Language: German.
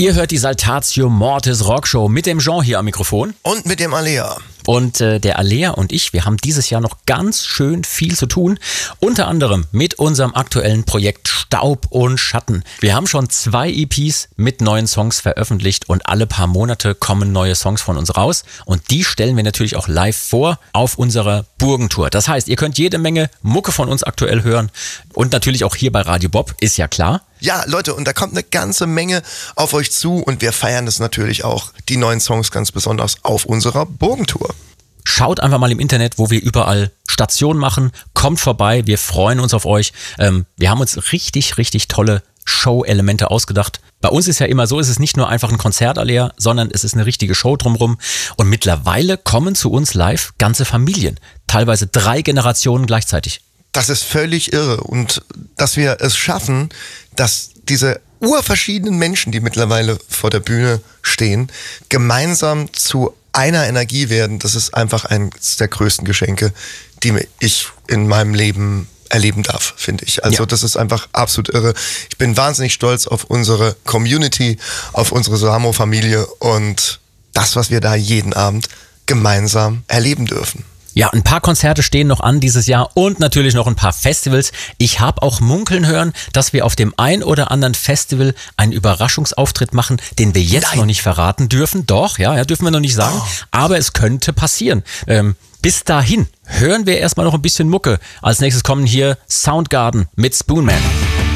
Ihr hört die Saltatio Mortis Rockshow mit dem Jean hier am Mikrofon. Und mit dem Alea. Und der Alea und ich, wir haben dieses Jahr noch ganz schön viel zu tun. Unter anderem mit unserem aktuellen Projekt Staub und Schatten. Wir haben schon 2 EPs mit neuen Songs veröffentlicht und alle paar Monate kommen neue Songs von uns raus. Und die stellen wir natürlich auch live vor auf unserer Burgentour. Das heißt, ihr könnt jede Menge Mucke von uns aktuell hören. Und natürlich auch hier bei Radio Bob, ist ja klar. Ja, Leute, und da kommt eine ganze Menge auf euch zu und wir feiern das natürlich auch, die neuen Songs ganz besonders auf unserer Burgentour. Schaut einfach mal im Internet, wo wir überall Stationen machen. Kommt vorbei, wir freuen uns auf euch. Wir haben uns richtig, richtig tolle Show-Elemente ausgedacht. Bei uns ist ja immer so, es ist nicht nur einfach ein Konzertalea, sondern es ist eine richtige Show drumherum. Und mittlerweile kommen zu uns live ganze Familien, teilweise 3 Generationen gleichzeitig. Das ist völlig irre und dass wir es schaffen, dass diese urverschiedenen Menschen, die mittlerweile vor der Bühne stehen, gemeinsam zu einer Energie werden, das ist einfach eines der größten Geschenke, die ich in meinem Leben erleben darf, finde ich. Also Das ist einfach absolut irre. Ich bin wahnsinnig stolz auf unsere Community, auf unsere Samo-Familie und das, was wir da jeden Abend gemeinsam erleben dürfen. Ja, ein paar Konzerte stehen noch an dieses Jahr und natürlich noch ein paar Festivals. Ich habe auch munkeln hören, dass wir auf dem ein oder anderen Festival einen Überraschungsauftritt machen, den wir jetzt noch nicht verraten dürfen. Doch, ja, dürfen wir noch nicht sagen, aber es könnte passieren. Bis dahin hören wir erstmal noch ein bisschen Mucke. Als nächstes kommen hier Soundgarden mit Spoonman.